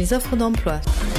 les offres d'emploi.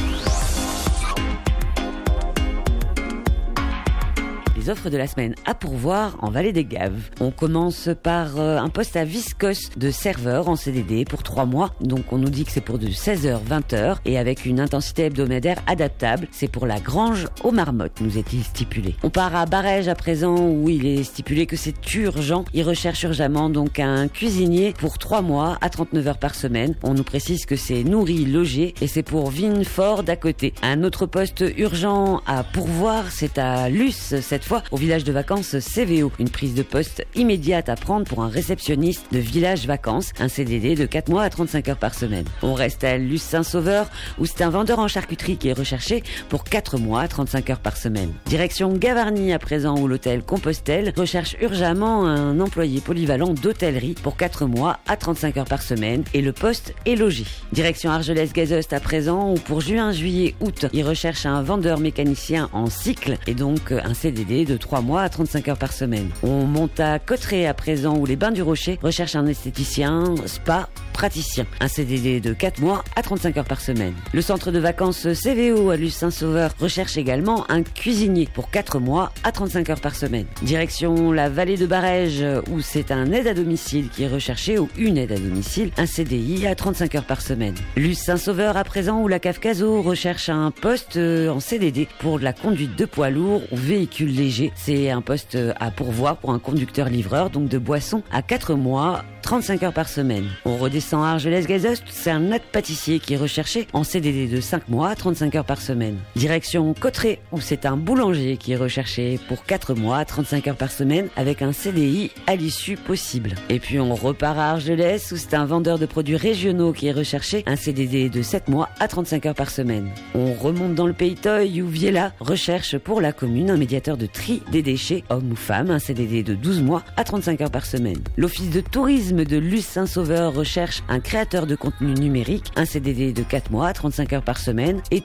Les offres de la semaine à pourvoir en Vallée des Gaves. On commence par un poste à Viscos de serveur en CDD pour 3 mois. Donc on nous dit que c'est pour de 16h-20h et avec une intensité hebdomadaire adaptable. C'est pour la Grange aux Marmottes, nous est-il stipulé. On part à Barège à présent où il est stipulé que c'est urgent. Il recherche urgemment donc un cuisinier pour 3 mois à 39 heures par semaine. On nous précise que c'est nourri, logé et c'est pour Vineford à côté. Un autre poste urgent à pourvoir, c'est à Luce cette fois, au village de vacances CVO. Une prise de poste immédiate à prendre pour un réceptionniste de village vacances. Un CDD de 4 mois à 35 heures par semaine. On reste à Luce Saint-Sauveur où c'est un vendeur en charcuterie qui est recherché pour 4 mois à 35 heures par semaine. Direction Gavarnie à présent où l'hôtel Compostelle recherche urgemment un employé polyvalent d'hôtellerie pour 4 mois à 35 heures par semaine et le poste est logé. Direction Argelès-Gazost à présent où pour juin, juillet, août, il recherche un vendeur mécanicien en cycle et donc un CDD de 3 mois à 35 heures par semaine. On monte à Cotterêts à présent où les Bains du Rocher recherchent un esthéticien, spa, praticien. Un CDD de 4 mois à 35 heures par semaine. Le centre de vacances CVO à Luce Saint-Sauveur recherche également un cuisinier pour 4 mois à 35 heures par semaine. Direction la vallée de Barège où c'est un aide à domicile qui est recherché ou une aide à domicile, un CDI à 35 heures par semaine. Luce Saint-Sauveur à présent où la Cafcaso recherche un poste en CDD pour de la conduite de poids lourds ou véhicules légers. C'est un poste à pourvoir pour un conducteur-livreur, donc de boissons à 4 mois, 35 heures par semaine. On redescend à Argelès-Gazost, c'est un aide-pâtissier qui est recherché en CDD de 5 mois, 35 heures par semaine. Direction Cotterêts, où c'est un boulanger qui est recherché pour 4 mois, 35 heures par semaine, avec un CDI à l'issue possible. Et puis on repart à Argelès, où c'est un vendeur de produits régionaux qui est recherché, un CDD de 7 mois à 35 heures par semaine. On remonte dans le Pays Toy, où Viella recherche pour la commune un médiateur de tri des déchets, homme ou femme, un CDD de 12 mois à 35 heures par semaine. L'office de tourisme de Luce Saint-Sauveur recherche un créateur de contenu numérique, un CDD de 4 mois à 35 heures par semaine et